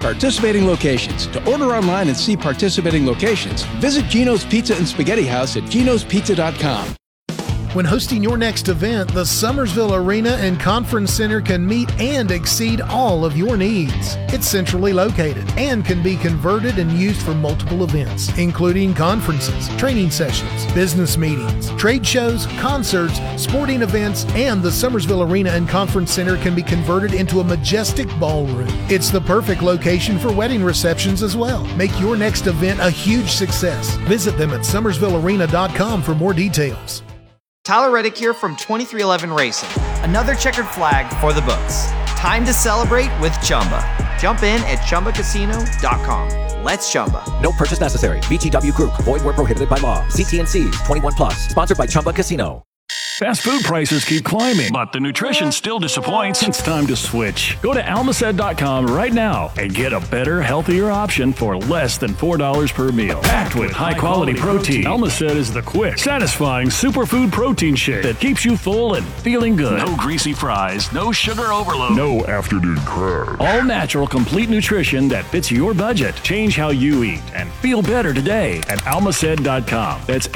participating locations. To order online and see participating locations, visit Gino's Pizza and Spaghetti House at ginospizza.com. When hosting your next event, the Summersville Arena and Conference Center can meet and exceed all of your needs. It's centrally located and can be converted and used for multiple events, including conferences, training sessions, business meetings, trade shows, concerts, sporting events, and the Summersville Arena and Conference Center can be converted into a majestic ballroom. It's the perfect location for wedding receptions as well. Make your next event a huge success. Visit them at summersvillearena.com for more details. Tyler Reddick here from 2311 Racing. Another checkered flag for the books. Time to celebrate with Chumba. Jump in at ChumbaCasino.com. Let's Chumba. No purchase necessary. VGW Group. Void where prohibited by law. See T&Cs. 21 plus. Sponsored by Chumba Casino. Fast food prices keep climbing, but the nutrition still disappoints. It's time to switch. Go to almacet.com right now and get a better, healthier option for less than $4 per meal. Packed with high-quality protein, Almacet is the quick, satisfying superfood protein shake that keeps you full and feeling good. No greasy fries, no sugar overload, no afternoon crash. All natural, complete nutrition that fits your budget. Change how you eat and feel better today at almacet.com. That's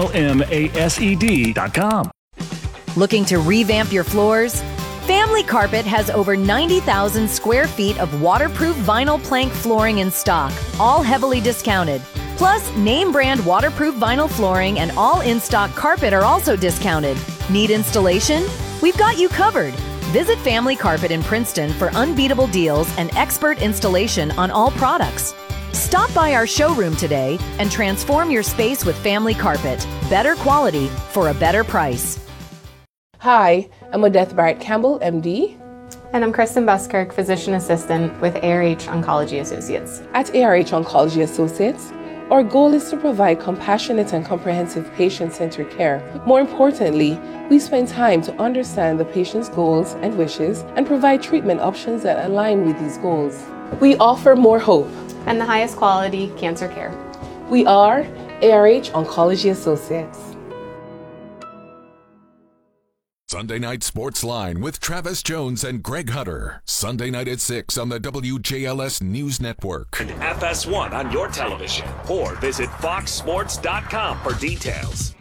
ALMASED.com. Looking to revamp your floors? Family Carpet has over 90,000 square feet of waterproof vinyl plank flooring in stock, all heavily discounted. Plus, name brand waterproof vinyl flooring and all in-stock carpet are also discounted. Need installation? We've got you covered. Visit Family Carpet in Princeton for unbeatable deals and expert installation on all products. Stop by our showroom today and transform your space with Family Carpet. Better quality for a better price. Hi, I'm Odette Barrett-Campbell, MD. And I'm Kristen Buskirk, Physician Assistant with ARH Oncology Associates. At ARH Oncology Associates, our goal is to provide compassionate and comprehensive patient-centered care. More importantly, we spend time to understand the patient's goals and wishes and provide treatment options that align with these goals. We offer more hope and the highest quality cancer care. We are ARH Oncology Associates. Sunday Night Sports Line with Travis Jones and Greg Hutter. Sunday night at 6 on the WJLS News Network. And FS1 on your television. Or visit foxsports.com for details.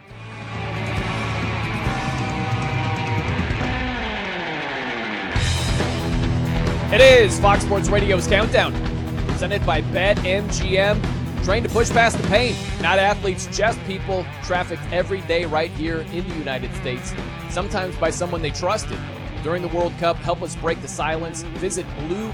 It is Fox Sports Radio's Countdown, presented by BetMGM. Trained to push past the pain. Not athletes, just people trafficked every day right here in the United States, sometimes by someone they trusted. During the World Cup, help us break the silence. Visit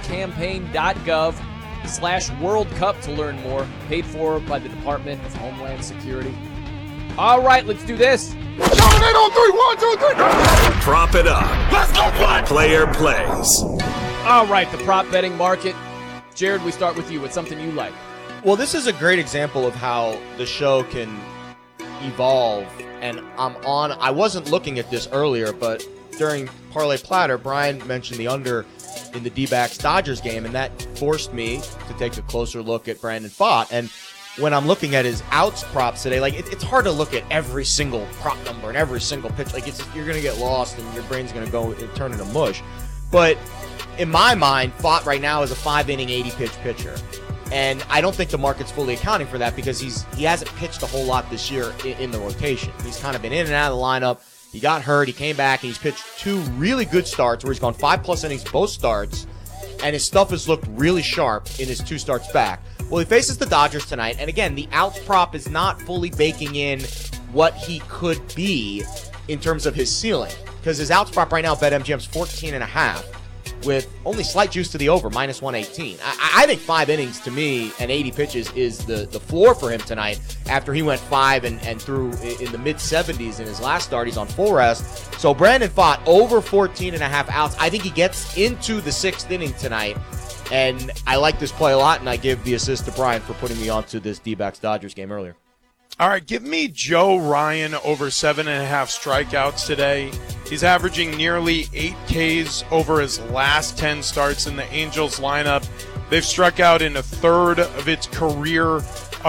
bluecampaign.gov/World Cup to learn more. Paid for by the Department of Homeland Security. All right, let's do this. Dominate on 3, 1, 2, 3. Prop it up. Let's go play. Player plays. All right, the prop betting market. Jared, we start with you. What's something you like? Well, this is a great example of how the show can evolve, and I wasn't looking at this earlier, but during Parlay Platter, Brian mentioned the under in the D-backs Dodgers game, and that forced me to take a closer look at Brandon Pfaadt. And when I'm looking at his outs props today, like it's hard to look at every single prop number and every single pitch. Like you're going to get lost, and your brain's going to go and turn into mush. But in my mind, Pfaadt right now is a 5-inning, 80-pitch pitcher. And I don't think the market's fully accounting for that because he hasn't pitched a whole lot this year in the rotation. He's kind of been in and out of the lineup. He got hurt. He came back, and he's pitched 2 really good starts where he's gone 5+ innings both starts, and his stuff has looked really sharp in his 2 starts back. Well, he faces the Dodgers tonight, and again, the outs prop is not fully baking in what he could be in terms of his ceiling because his outs prop right now, BetMGM's 14.5. with only slight juice to the over, -118. I think 5 innings to me and 80 pitches is the floor for him tonight after he went 5 and threw in the mid-70s in his last start. He's on full rest. So Brandon Pfaadt over 14.5 outs. I think he gets into the 6th inning tonight, and I like this play a lot, and I give the assist to Brian for putting me onto this D-backs Dodgers game earlier. All right, give me Joe Ryan over 7.5 strikeouts today. He's averaging nearly 8 Ks over his last 10 starts in the Angels lineup. They've struck out in a third of its career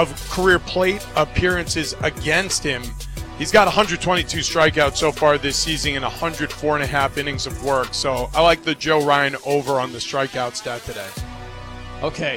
plate appearances against him. He's got 122 strikeouts so far this season and 104.5 innings of work. So I like the Joe Ryan over on the strikeout stat today. Okay,